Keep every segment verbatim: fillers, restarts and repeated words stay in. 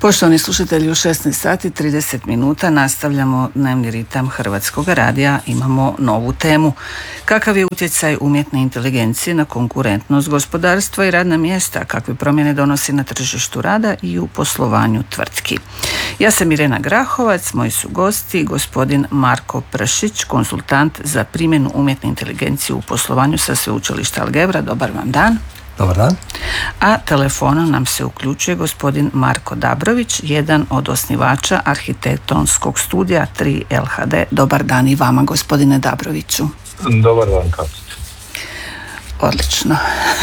Poštovani slušatelji, u šesnaest sati trideset minuta nastavljamo dnevni ritam Hrvatskog radija. Imamo novu temu. Kakav je utjecaj umjetne inteligencije na konkurentnost gospodarstva i radna mjesta? Kakve promjene donosi na tržištu rada i u poslovanju tvrtki? Ja sam Irena Grahovac, moji su gosti gospodin Marko Pršić, konzultant za primjenu umjetne inteligencije u poslovanju sa Sveučilišta Algebra. Dobar vam dan. Dobar dan. A telefonom nam se uključuje gospodin Marko Dabrović, jedan od osnivača arhitektonskog studija tri L H D. Dobar dan i vama, gospodine Dabroviću. Dobar dan, kako ste? Odlično.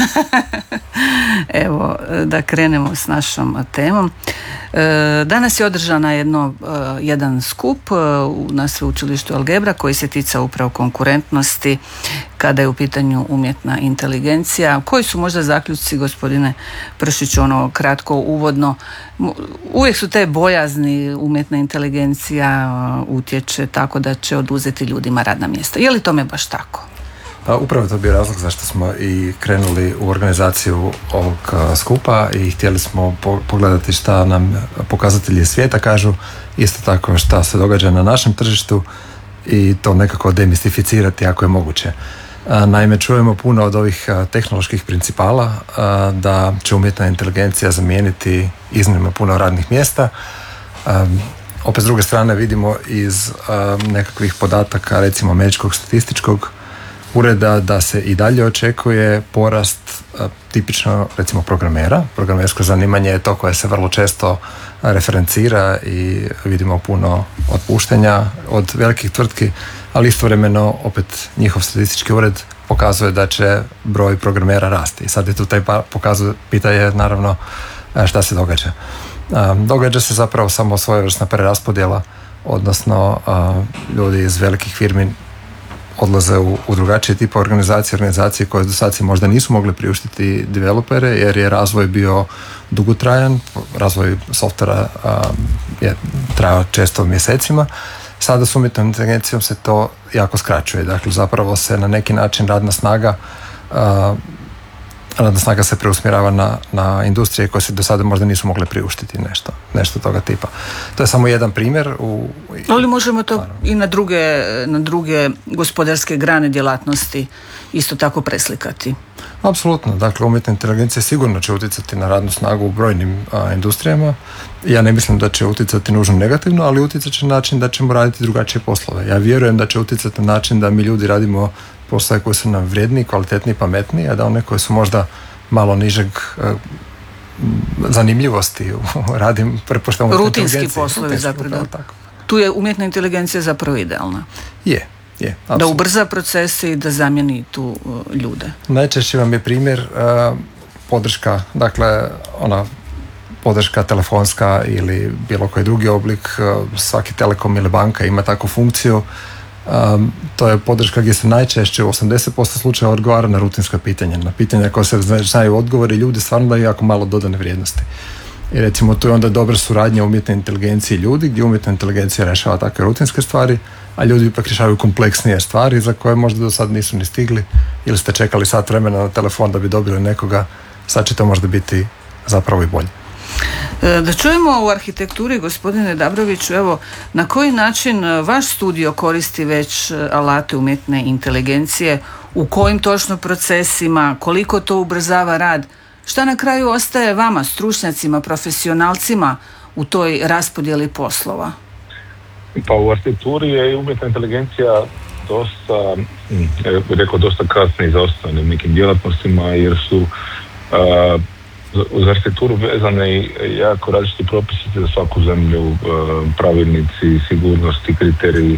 Evo, da krenemo s našom temom. Danas je održana jedno, jedan skup na Sveučilištu Algebra koji se ticao upravo konkurentnosti kada je u pitanju umjetna inteligencija. Koji su možda zaključci, gospodine Pršiću, ono kratko uvodno? Uvijek su te bojazni, umjetna inteligencija utječe tako da će oduzeti ljudima radna mjesta. Je li tome baš tako? Pa upravo to bio razlog zašto smo i krenuli u organizaciju ovog skupa i htjeli smo pogledati šta nam pokazatelji svijeta kažu, isto tako šta se događa na našem tržištu i to nekako demistificirati ako je moguće. Naime, čujemo puno od ovih tehnoloških principala da će umjetna inteligencija zamijeniti iznimno puno radnih mjesta. Opet s druge strane vidimo iz nekakvih podataka, recimo Američkog statističkog ureda, da se i dalje očekuje porast tipično recimo programera. Programersko zanimanje je to koje se vrlo često referencira i vidimo puno otpuštanja od velikih tvrtki, ali istovremeno opet njihov statistički ured pokazuje da će broj programera rasti. Sad je tu taj pokazuje, pitanje naravno šta se događa. Događa se zapravo samo svojevrsna preraspodjela, odnosno ljudi iz velikih firmi odlaze u, u drugačije tipe organizacije, organizacije koje do sad si možda nisu mogli priuštiti developere jer je razvoj bio dugotrajan, razvoj softvera a, je trajao često mjesecima. Sada s umjetnom inteligencijom se to jako skraćuje, dakle zapravo se na neki način radna snaga a, radna snaga se preusmjerava na, na industrije koje se do sada možda nisu mogle priuštiti nešto, nešto toga tipa. To je samo jedan primjer. U, Ali možemo to naravno i na druge, na druge gospodarske grane djelatnosti isto tako preslikati. Apsolutno. Dakle, umjetna inteligencija sigurno će utjecati na radnu snagu u brojnim a, industrijama. Ja ne mislim da će utjecati nužno negativno, ali utjecat će na način da ćemo raditi drugačije poslove. Ja vjerujem da će utjecati na način da mi ljudi radimo poslove koji su nam vrijedniji, kvalitetniji, pametniji, a da one koji su možda malo nižeg e, zanimljivosti radim, prepuštamo rutinski poslovi zapravo. Tu je umjetna inteligencija zapravo idealna. Je, je. Apsolutno. Da ubrza procese i da zamijeni tu uh, ljude. Najčešće vam je primjer uh, podrška, dakle ona podrška telefonska ili bilo koji drugi oblik, uh, svaki telekom ili banka ima takvu funkciju. Um, to je podrška gdje se najčešće u osamdeset posto slučajeva odgovara na rutinska pitanja, na pitanja koje se znaju odgovori, ljudi stvarno daju jako malo dodane vrijednosti. I recimo tu je onda dobra suradnja umjetne inteligencije i ljudi, gdje umjetna inteligencija rješava takve rutinske stvari, a ljudi ipak rješavaju kompleksnije stvari za koje možda do sad nisu ni stigli ili ste čekali sat vremena na telefon da bi dobili nekoga, sad će to možda biti zapravo i bolje. Da čujemo u arhitekturi, gospodine Dabroviću, evo, na koji način vaš studio koristi već alate umjetne inteligencije, u kojim točno procesima, koliko to ubrzava rad, šta na kraju ostaje vama, stručnjacima, profesionalcima u toj raspodjeli poslova? Pa u arhitekturi je umjetna inteligencija dosta, ja bih rekao, dosta kasno i zaostane u nekim djelatnostima jer su uh, uz arhitekturu vezane i jako različiti propisi za svaku zemlju, pravilnici, sigurnosti, kriteriji,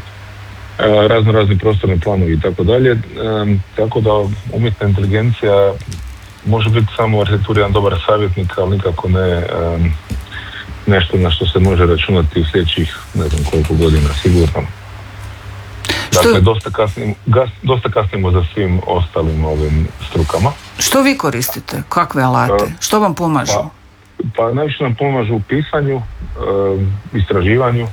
razno razni prostorni planovi i tako dalje. Tako da umjetna inteligencija može biti samo u arhitekturi jedan dobar savjetnik, ali nikako ne nešto na što se može računati u sljedećih ne znam koliko godina sigurno. Dakle, dosta kasnimo, dosta kasnimo za svim ostalim ovim strukama. Što vi koristite? Kakve alate? Što vam pomažu? Pa, pa najviše nam pomažu u pisanju, e, istraživanju, e,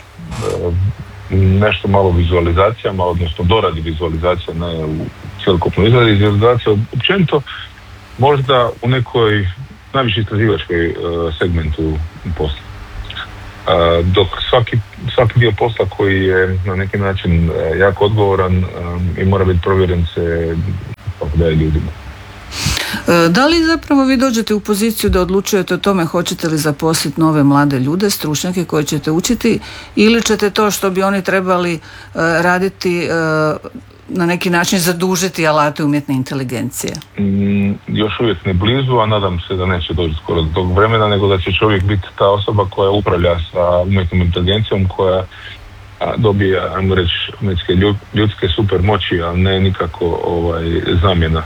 nešto malo vizualizacijama, odnosno doradi vizualizacija, ne u cjelokupnoj izradi vizualizacija. Općenito možda u nekoj najviše istraživačkoj e, segmentu posla. dok svaki, svaki dio posla koji je na neki način jako odgovoran i mora biti provjeren se kako daje ljudima. Da li zapravo vi dođete u poziciju da odlučujete o tome hoćete li zaposliti nove mlade ljude, stručnjake koje ćete učiti, ili ćete to što bi oni trebali raditi na neki način zadužiti alate umjetne inteligencije? Mm, još uvijek ne blizu, a nadam se da neće doći skoro do tog vremena, nego da će čovjek biti ta osoba koja upravlja sa umjetnom inteligencijom, koja dobije, ajmo reći, umjetske ljudske super moći, a ne nikako ovaj, zamjena.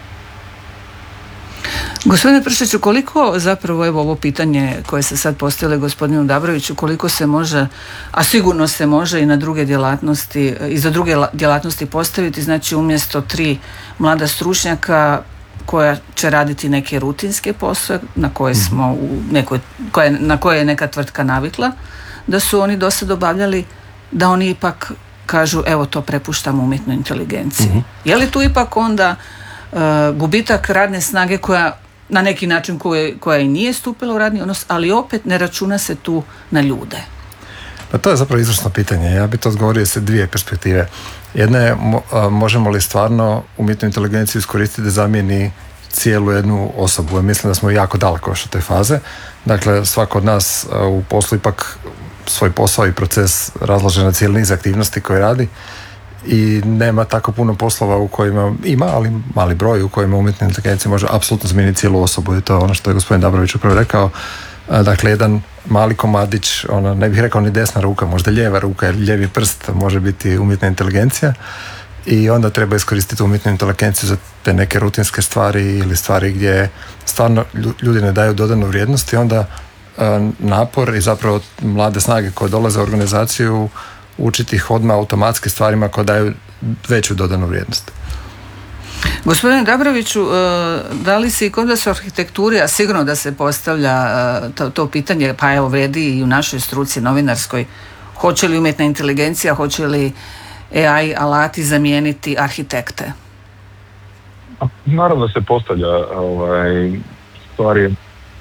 Gospodine Pršiću, koliko zapravo evo ovo pitanje koje se sad postavile gospodinu Dabroviću, koliko se može, a sigurno se može i na druge djelatnosti, i za druge djelatnosti postaviti, znači umjesto tri mlada stručnjaka koja će raditi neke rutinske poslove na koje smo u nekoj, koje, na koje je neka tvrtka navikla da su oni do sad obavljali, da oni ipak kažu evo to prepuštamo umjetnoj inteligenciji. Mm-hmm. Je li tu ipak onda uh, gubitak radne snage koja na neki način koje, koja i nije stupila u radni odnos, ali opet ne računa se tu na ljude? Pa to je zapravo izvrsno pitanje. Ja bih to odgovorio sa dvije perspektive. Jedna je, možemo li stvarno umjetnu inteligenciju iskoristiti da zamijeni cijelu jednu osobu. Ja mislim da smo jako daleko od te faze. Dakle, svako od nas u poslu ipak svoj posao i proces razlaže na cijeli niz aktivnosti koje radi i nema tako puno poslova u kojima ima, ali mali broj u kojima umjetna inteligencija može apsolutno zamijeniti cijelu osobu. I to je ono što je gospodin Dabrović upravo rekao. Dakle, jedan mali komadić, ona, ne bih rekao ni desna ruka, možda lijeva ruka, jer lijevi prst može biti umjetna inteligencija i onda treba iskoristiti umjetnu inteligenciju za te neke rutinske stvari ili stvari gdje stvarno ljudi ne daju dodanu vrijednost i onda napor i zapravo mlade snage koje dolaze u organizaciju učiti ih odmah automatski stvarima koje daju veću dodanu vrijednost. Gospodine Dabroviću, da li se i kod vas u arhitekturi, a sigurno da se postavlja to, to pitanje, pa evo vredi i u našoj struci novinarskoj, hoće li umjetna inteligencija, hoće li A I alati zamijeniti arhitekte? Naravno da se postavlja ovaj, stvari,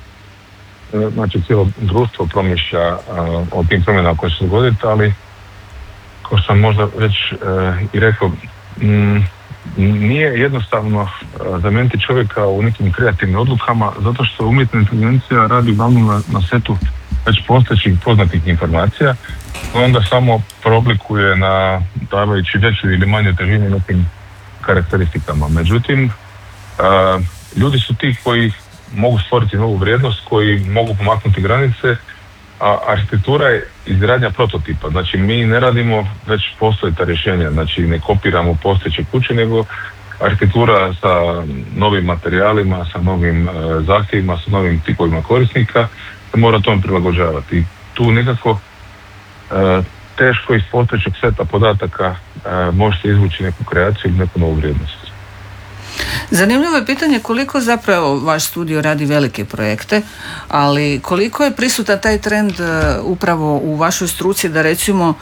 znači cijelo društvo promišlja o tim promjenama koje će se dogoditi, ali kao što sam možda već i rekao, m, nije jednostavno zamijeniti čovjeka u nekim kreativnim odlukama, zato što umjetna inteligencija radi uglavnom na, na setu već postojećih poznatih informacija, onda samo preoblikuje na davajući veću ili manju težinu nekim karakteristikama. Međutim, a, ljudi su ti koji mogu stvoriti novu vrijednost, koji mogu pomaknuti granice, a arhitektura je izgradnja prototipa. Znači mi ne radimo već postojeća rješenja, znači ne kopiramo postojeće kuće, nego arhitektura sa novim materijalima, sa novim e, zahtjevima, sa novim tipovima korisnika se mora tome prilagođavati. I tu nekako e, teško iz postojećeg seta podataka e, možete izvući neku kreaciju ili neku novu vrijednost. Zanimljivo je pitanje koliko zapravo vaš studio radi velike projekte, ali koliko je prisutan taj trend upravo u vašoj struci da recimo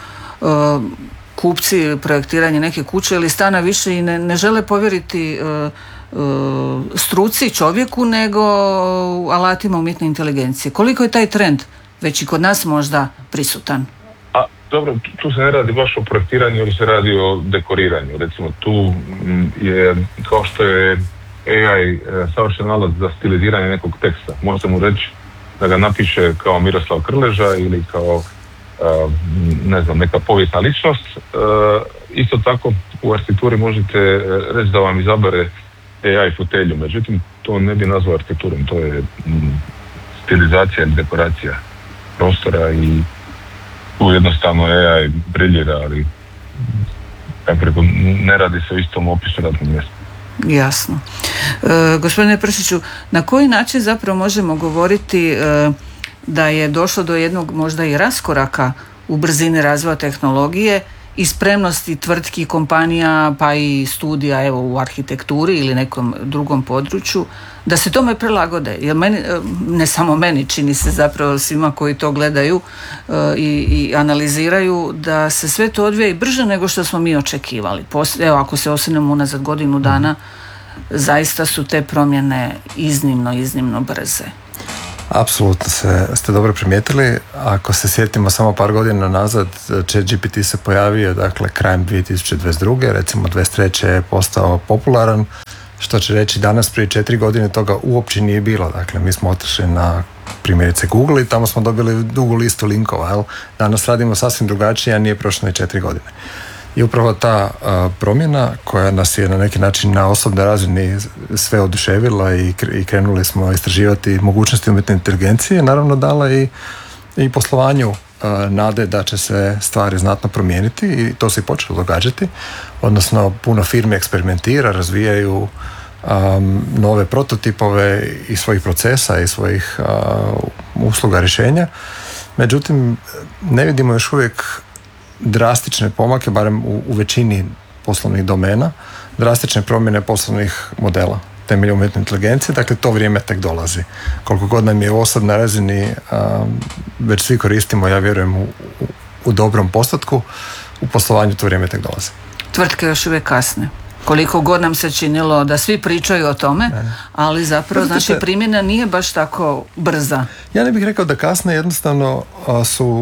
kupci projektiranje neke kuće ili stana više i ne, ne žele povjeriti struci, čovjeku, nego alatima umjetne inteligencije. Koliko je taj trend već i kod nas možda prisutan? Dobro, tu se ne radi baš o projektiranju, ili se radi o dekoriranju. Recimo tu je, kao što je A I savršen alat za stiliziranje nekog teksta. Možete mu reći da ga napiše kao Miroslav Krleža ili kao ne znam, neka povijesna ličnost. Isto tako u arhitekturi možete reći da vam izabere A I fotelju, međutim to ne bi nazvao arhitekturom, to je stilizacija ili dekoracija prostora i tu jednostavno A I briljira, ali preko, ne radi se o istom opisu radnog mjesta. Jasno. E, gospodine Pršiću, na koji način zapravo možemo govoriti e, da je došlo do jednog možda i raskoraka u brzini razvoja tehnologije i spremnosti tvrtki, kompanija, pa i studija evo u arhitekturi ili nekom drugom području, da se tome prilagode? Jer meni, ne samo meni, čini se zapravo svima koji to gledaju uh, i, i analiziraju, da se sve to odvija i brže nego što smo mi očekivali. Pos, evo, ako se osvrnemo unazad godinu dana, zaista su te promjene iznimno, iznimno brze. Apsolutno se, ste dobro primijetili. Ako se sjetimo samo par godina nazad, ChatGPT se pojavio dakle krajem dvije tisuće dvadeset druge. Recimo dvadeset treće je postao popularan, što će reći danas prije četiri godine toga uopće nije bilo. Dakle, mi smo otišli na primjerice Google i tamo smo dobili dugu listu linkova. Jel? Danas radimo sasvim drugačije, a nije prošlo ni četiri godine. I upravo ta a, promjena koja nas je na neki način na osobnoj razini sve oduševila i, i krenuli smo istraživati mogućnosti umjetne inteligencije, naravno dala i, i poslovanju a, nade da će se stvari znatno promijeniti i to se i počelo događati. Odnosno, puno firmi eksperimentira, razvijaju um, nove prototipove i svojih procesa i svojih uh, usluga rješenja. Međutim, ne vidimo još uvijek drastične pomake, barem u, u većini poslovnih domena, drastične promjene poslovnih modela temeljem umjetne inteligencije, dakle to vrijeme tek dolazi. Koliko god nam je u osobnoj razini um, već svi koristimo, ja vjerujem, u, u, u dobrom postotku, u poslovanju to vrijeme tek dolazi. Tvrtke još uvijek kasne. Koliko god nam se činilo da svi pričaju o tome, ne. ali zapravo znači primjena nije baš tako brza. Ja ne bih rekao da kasne, jednostavno a, su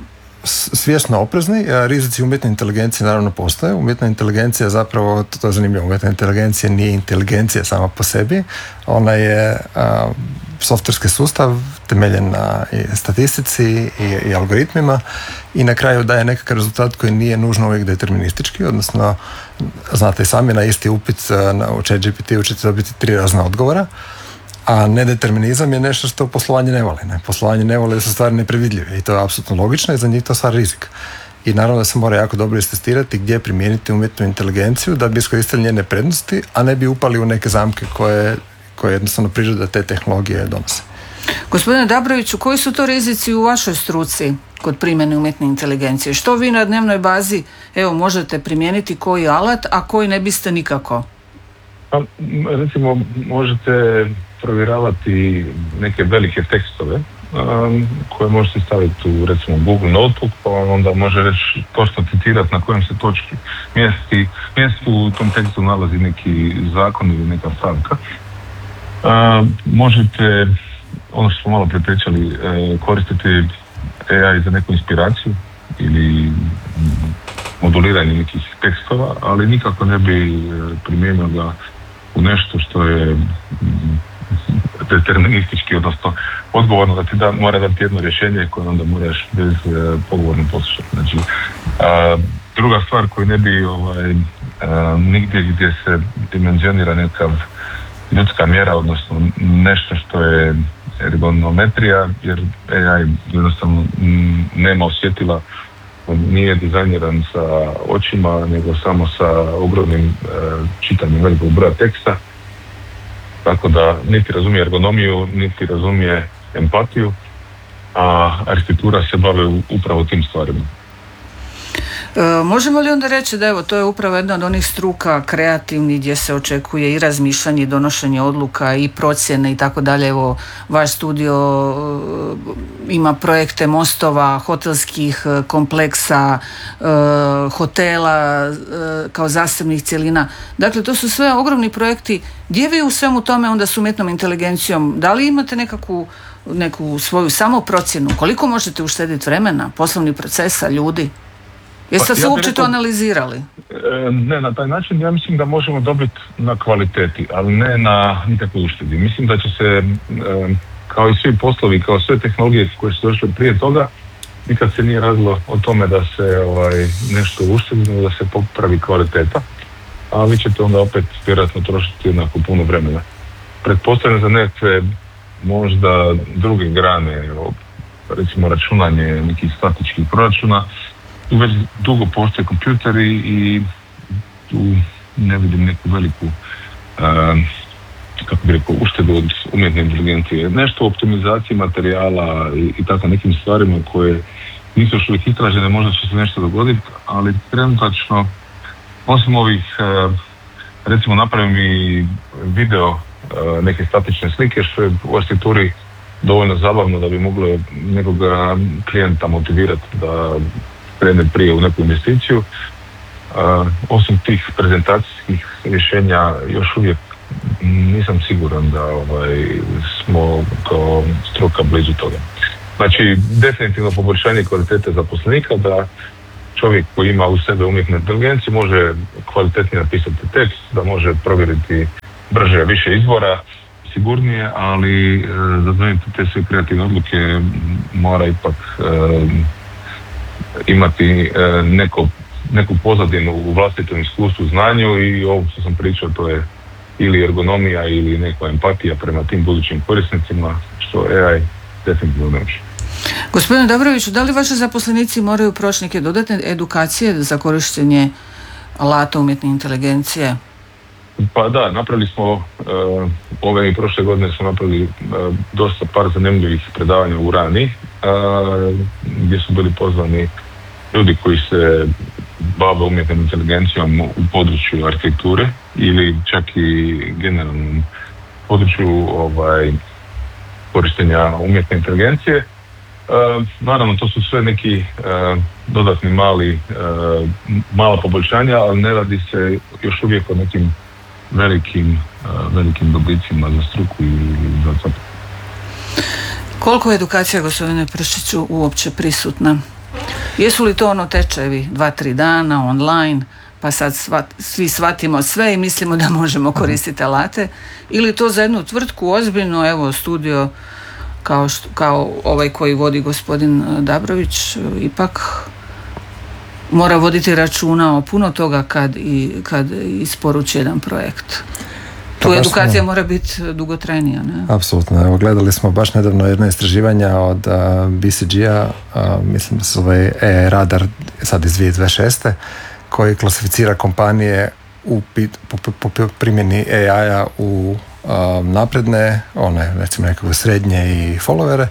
svjesno oprezni. Rizici umjetne inteligencije naravno postoje. Umjetna inteligencija zapravo, to je zanimljivo, umjetna inteligencija nije inteligencija sama po sebi. Ona je a, softverski sustav temeljen na statistici i, i algoritmima i na kraju daje nekakav rezultat koji nije nužno uvijek deterministički, odnosno znate i sami, na isti upit na, u ChatGPT-u ćete dobiti tri razna odgovora, a nedeterminizam je nešto što poslovanje ne voli. Ne? Poslovanje ne voli da su stvari nepredvidljive i to je apsolutno logično i za njih to stvar rizik. I naravno da se mora jako dobro istestirati gdje primijeniti umjetnu inteligenciju da bi iskoristili njene prednosti, a ne bi upali u neke zamke koje, koje jednostavno priroda te tehnologije donose. Gospodine Dabroviću, koji su to rizici u vašoj struci kod primjene umjetne inteligencije? Što vi na dnevnoj bazi evo možete primijeniti koji alat, a koji ne biste nikako? Pa, recimo, možete provjeravati neke velike tekstove um, koje možete staviti u recimo Google Notebook, pa onda može reći točno citirati na kojem se točki mjesti, mjestu u tom tekstu nalazi neki zakon ili neka stavka. Uh, možete, ono što smo malo prije pričali, uh, koristiti A I za neku inspiraciju ili moduliranje nekih tekstova, ali nikako ne bi primijenio ga u nešto što je deterministički, odnosno odgovorno da ti da, mora dati jedno rješenje koje onda moraš bez uh, pogovorno poslušati. Znači, uh, druga stvar koju ne bi ovaj, uh, nigdje gdje se dimenzionira neka ljudska mjera, odnosno nešto što je ergonometrija, jer A I jednostavno nema osjetila, nije dizajniran sa očima, nego samo sa ogromnim e, čitanjem velikog broja teksta, tako da niti razumije ergonomiju, niti razumije empatiju, a arhitektura se bavi upravo tim stvarima. E, možemo li onda reći da evo to je upravo jedna od onih struka kreativnih gdje se očekuje i razmišljanje i donošenje odluka i procjene i tako dalje. Evo vaš studio e, ima projekte mostova, hotelskih kompleksa, e, hotela e, kao zasebnih cjelina. Dakle, to su sve ogromni projekti. Gdje vi u svemu tome onda s umjetnom inteligencijom, da li imate nekakvu neku svoju samoprocjenu? Koliko možete uštediti vremena, poslovnih procesa, ljudi? Jeste se uopće to analizirali? Ne, na taj način ja mislim da možemo dobiti na kvaliteti, ali ne na nikakvoj uštedi. Mislim da će se, kao i svi poslovi, kao sve tehnologije koje su došle prije toga, nikad se nije radilo o tome da se ovaj, nešto uštedi, nego da se popravi kvaliteta, a vi ćete onda opet vjerojatno trošiti jednako puno vremena. Pretpostavljam za nekakve možda druge grane, recimo računanje nekih statičkih proračuna, tu već dugo postoje kompjuteri i tu ne vidim neku veliku uh, kako bi rekao, uštedu od umjetne inteligencije. Nešto u optimizaciji materijala i, i tako nekim stvarima koje nisu još uvijek istražene, možda će se nešto dogoditi, ali trenutačno, osim ovih, uh, recimo napravim i video uh, neke statične slike, što je u arhitekturi dovoljno zabavno da bi moglo nekog klijenta motivirati da krene prije u neku investiciju. Uh, osim tih prezentacijskih rješenja još uvijek nisam siguran da ovaj, smo kao struka blizu toga. Znači, definitivno poboljšanje kvalitete zaposlenika, da čovjek koji ima u sebe umjetnu inteligenciju može kvalitetnije napisati tekst, da može provjeriti brže više izvora, sigurnije, ali e, za donijeti te sve kreativne odluke mora ipak e, imati e, neko, neku pozadinu u vlastitom iskustvu, znanju i ovo što sam pričao, to je ili ergonomija ili neka empatija prema tim budućim korisnicima, što A I definitivno ne može. Gospodine Dabroviću, da li vaši zaposlenici moraju proći neke dodatne edukacije za korištenje alata umjetne inteligencije? Pa da, napravili smo, uh, ove i prošle godine smo napravili uh, dosta par zanimljivih predavanja u Rani, uh, gdje su bili pozvani ljudi koji se bave umjetnom inteligencijom u području arhitekture ili čak i generalnom području ovaj, korištenja umjetne inteligencije. Uh, naravno, to su sve neki uh, dodatni mali, uh, mala poboljšanja, ali ne radi se još uvijek o nekim velikim, uh, velikim dobicima za struku i za sad. Koliko je edukacija, gospodine Pršiću, uopće prisutna? Jesu li to ono tečajevi, dva, tri dana, online, pa sad sva, svi shvatimo sve i mislimo da možemo koristiti alate? Ili to za jednu tvrtku ozbiljno, evo, studio kao, što, kao ovaj koji vodi gospodin Dabrović, ipak mora voditi računa o puno toga kad, i, kad isporuči jedan projekt. Tu pa edukacija smo, mora biti dugotrajnija, ne? Apsolutno. Evo, gledali smo baš nedavno jedno istraživanja od uh, B C G-a, uh, mislim da se zove E Radar, sad iz dvije tisuće dvadeset šeste, koji klasificira kompanije u po, po, po primjeni A I-a u uh, napredne, one recimo nekako srednje i followere,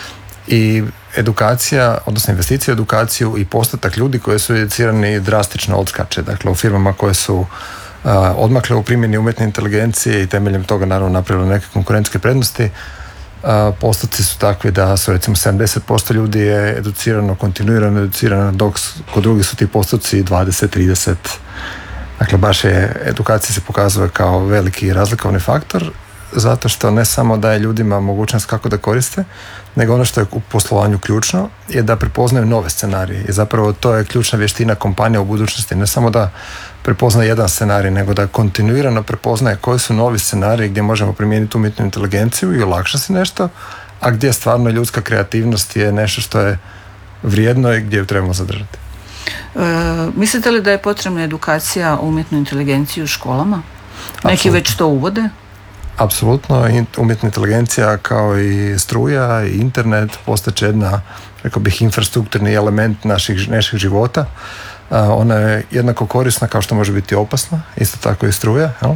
i edukacija, odnosno investicija u edukaciju i postotak ljudi koji su educirani drastično odskače. Dakle, u firmama koje su Uh, odmakle u primjeni umjetne inteligencije i temeljem toga naravno napravili neke konkurentske prednosti. Uh, postoci su takvi da su recimo sedamdeset posto ljudi je educirano, kontinuirano educirano, dok kod drugih su ti postoci dvadeset trideset. Dakle, baš je edukacija se pokazuje kao veliki razlikovni faktor, zato što ne samo daje ljudima mogućnost kako da koriste, nego ono što je u poslovanju ključno je da prepoznaju nove scenarije. I zapravo to je ključna vještina kompanija u budućnosti. Ne samo da prepoznaje jedan scenarij, nego da kontinuirano prepoznaje koji su novi scenariji gdje možemo primijeniti umjetnu inteligenciju i olakša se nešto, a gdje stvarno ljudska kreativnost je nešto što je vrijedno i gdje ju trebamo zadržati. E, mislite li da je potrebna edukacija o umjetnoj inteligenciji u školama? Neki Absolutno. Već to uvode? Apsolutno, umjetna inteligencija kao i struja i internet postaće jedna, rekao bih, infrastrukturni element naših, naših života. Uh, ona je jednako korisna kao što može biti opasna, isto tako i struja, jel?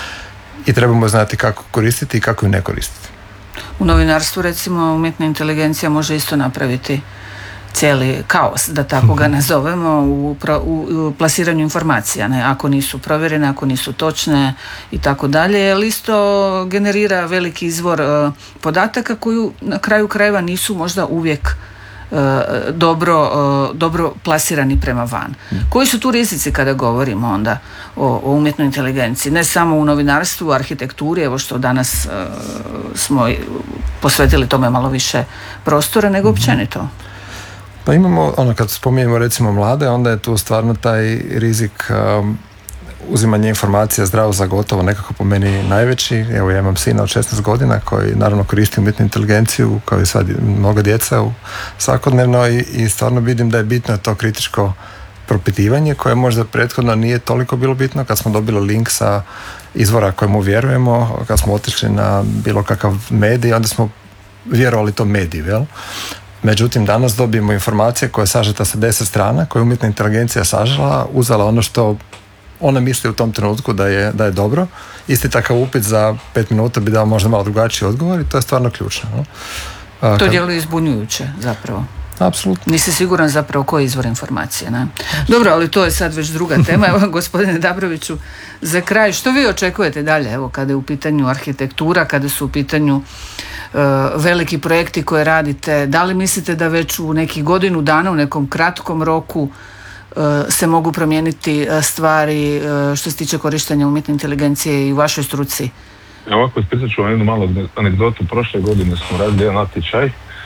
I trebamo znati kako koristiti i kako ju ne koristiti. U novinarstvu, recimo, umjetna inteligencija može isto napraviti cijeli kaos, da tako ga nazovemo, u, pro, u, u plasiranju informacija, ne? Ako nisu provjerene, ako nisu točne i tako dalje, jer isto generira veliki izvor uh, podataka koju na kraju krajeva nisu možda uvijek uh, dobro, uh, dobro plasirani prema van. Koji su tu rizici kada govorimo onda o, o umjetnoj inteligenciji? Ne samo u novinarstvu, u arhitekturi, evo što danas uh, smo posvetili tome malo više prostora, nego općenito. Pa imamo, ono, kad spominjemo recimo mlade, onda je tu stvarno taj rizik um, uzimanja informacija zdravo za gotovo nekako po meni najveći. Evo, ja imam sina od šesnaest godina koji naravno koristi umjetnu inteligenciju kao i sad mnoga djeca u svakodnevno i, i stvarno vidim da je bitno to kritičko propitivanje koje možda prethodno nije toliko bilo bitno kad smo dobili link sa izvora kojemu vjerujemo, kad smo otišli na bilo kakav medij, onda smo vjerovali to mediju, jel? Međutim, danas dobijemo informacije koja je sažeta sa deset strana, koja je umjetna inteligencija sažela, uzela ono što ona misli u tom trenutku da je, da je dobro. Isti takav upit za pet minuta bi dao možda malo drugačiji odgovor i to je stvarno ključno. No? To Kad... djeluje izbunjujuće zapravo. Apsolutno. Nisi siguran zapravo koji je izvor informacije, ne? Dobro, ali to je sad već druga tema. Evo, gospodine Dabroviću, za kraj, što vi očekujete dalje, evo, kada je u pitanju arhitektura, kada su u pitanju uh, veliki projekti koje radite, da li mislite da već u nekih godinu dana, u nekom kratkom roku uh, se mogu promijeniti stvari uh, što se tiče korištenja umjetne inteligencije i u vašoj struci ovako ispričat ću vam jednu malu anegdotu. Prošle godine smo radili jedan natječaj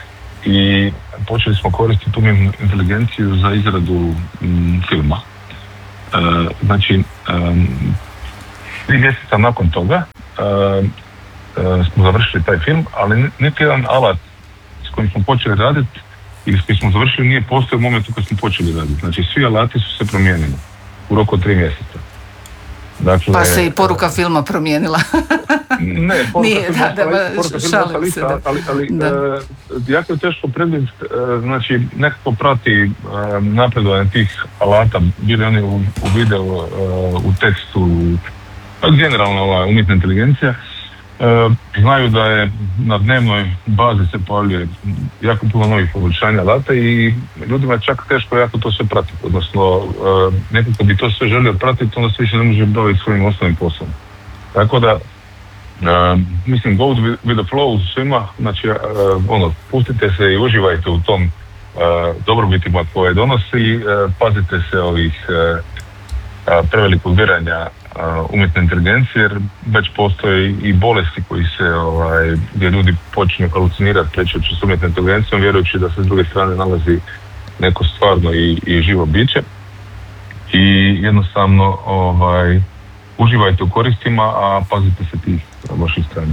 i počeli smo koristiti umjetnu inteligenciju za izradu m, filma. E, znači, um, tri mjeseca nakon toga uh, uh, smo završili taj film, ali niti jedan alat s kojim smo počeli raditi ili s kojim smo završili nije postojao u momentu kad smo počeli raditi. Znači, svi alati su se promijenili u roku od tri mjeseca. Dakle, pa se i poruka filma promijenila. Ne, poruka Nije, filma, da, da, poruka filma šalim se, da. ali, ali Da. uh, jako je teško predvidjeti, uh, znači nekako prati uh, napredovanje tih alata, bili oni u, u videu, uh, u tekstu, pa generalno ova umjetna inteligencija. Uh, znaju da je na dnevnoj bazi se pojavljuje jako puno novih poboljšanja alata i ljudima je čak teško jako to sve pratiti, odnosno uh, nekako bi to sve želio pratiti, onda se više ne može baviti svojim osnovnim poslom. Tako da Uh, mislim, go with, with the flow svima, znači, uh, ono, pustite se i uživajte u tom uh, dobrobitima koje donosi, uh, pazite se ovih uh, uh, prevelikog biranja uh, umjetne inteligencije, jer već postoje i bolesti koji se, ovaj, gdje ljudi počinju halucinirati pričajući s umjetnom inteligencijom, vjerujući da se s druge strane nalazi neko stvarno i, i živo biće i jednostavno ovaj, uživajte u koristima, a pazite se tih loših strana.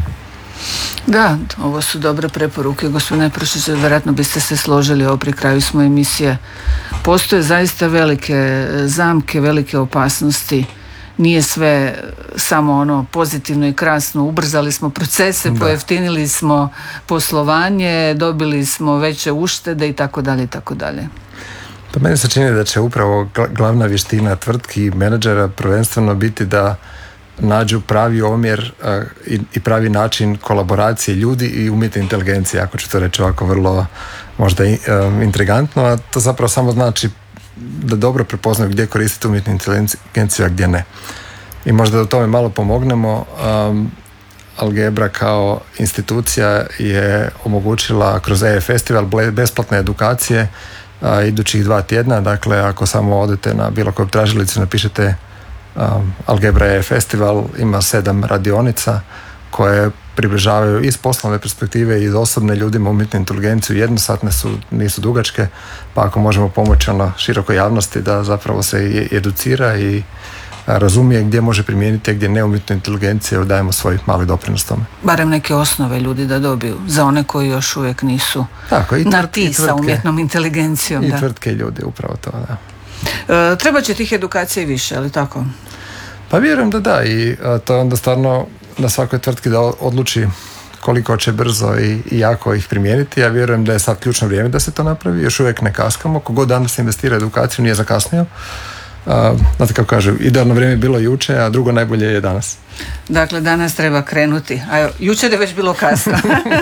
Da, ovo su dobre preporuke, gospodine Pršić, vjerojatno biste se složili, ovo pri kraju smo emisije. Postoje zaista velike zamke, velike opasnosti, nije sve samo ono pozitivno i krasno, ubrzali smo procese, da. Pojeftinili smo poslovanje, dobili smo veće uštede i tako dalje i tako dalje. Pa meni se čini da će upravo glavna vještina tvrtki i menadžera prvenstveno biti da nađu pravi omjer uh, i, i pravi način kolaboracije ljudi i umjetne inteligencije, ako ću to reći ovako vrlo možda i, um, intrigantno, a to zapravo samo znači da dobro prepoznaju gdje koristiti umjetnu inteligenciju, a gdje ne. I možda da u tome malo pomognemo. Um, Algebra kao institucija je omogućila kroz e-festival besplatne edukacije a, idućih dva tjedna, dakle ako samo odete na bilo koju tražilicu, napišete um, Algebra e-festival, ima sedam radionica koje približavaju iz poslovne perspektive i iz osobne ljudima umjetnu inteligenciju, jednosatne su, nisu dugačke, pa ako možemo pomoći ono širokoj javnosti da zapravo se i educira i razumije gdje može primijeniti, a gdje ne umjetnu inteligenciju, dajemo svoj mali doprinos tome. Barem neke osnove ljudi da dobiju, za one koji još uvijek nisu tako, i na ti sa umjetnom inteligencijom. I da. tvrtke i ljudi, upravo to, da. E, treba će tih edukacija i više, ali tako? Pa vjerujem da da, i a, to je onda stvarno na svakoj tvrtki da odluči koliko će brzo i, i jako ih primijeniti. Ja vjerujem da je sad ključno vrijeme da se to napravi, još uvijek ne kaskamo, kogod danas investira edukaciju nije zakasnio. Uh, znate kako kažu, idealno vrijeme je bilo juče, a drugo najbolje je danas. Dakle, danas treba krenuti. A jučer je već bilo kasno.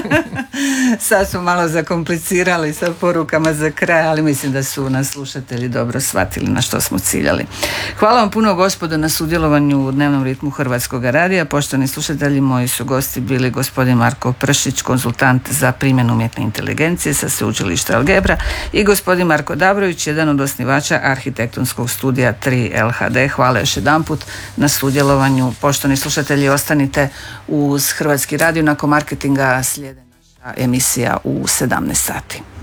Sad smo malo zakomplicirali sa porukama za kraj, ali mislim da su nas slušatelji dobro shvatili na što smo ciljali. Hvala vam puno, gospodo, na sudjelovanju u dnevnom ritmu Hrvatskog radija. Poštovani slušatelji, moji su gosti bili gospodin Marko Pršić, konzultant za primjenu umjetne inteligencije sa sveučilišta Algebra, i gospodin Marko Dabrović, jedan od osnivača arhitektonskog studija tri L H D. Hvala još jedanput na sudjelovanju. Poštovani slušatelji, ostanite uz Hrvatski radio, nakon marketinga slijede naša emisija u sedamnaest sati.